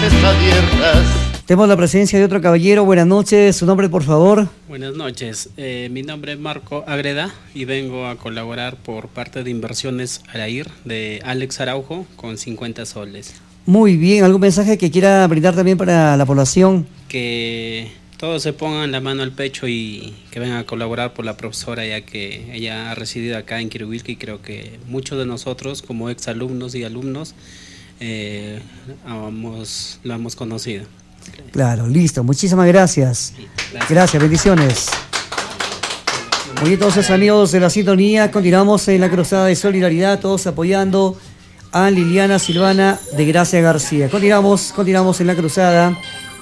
clases abiertas. Tenemos la presencia de otro caballero. Buenas noches, su nombre por favor. Buenas noches, mi nombre es Marco Agreda y vengo a colaborar por parte de Inversiones Arair de Alex Araujo con 50 soles. Muy bien, ¿algún mensaje que quiera brindar también para la población? Que todos se pongan la mano al pecho y que vengan a colaborar por la profesora, ya que ella ha residido acá en Quirubilca y creo que muchos de nosotros como exalumnos y alumnos lo hemos conocido. Claro, listo, muchísimas gracias. Gracias, bendiciones. Muy bien, entonces amigos de la sintonía, continuamos en la cruzada de solidaridad, todos apoyando a Liliana Silvana de Gracia García. Continuamos en la cruzada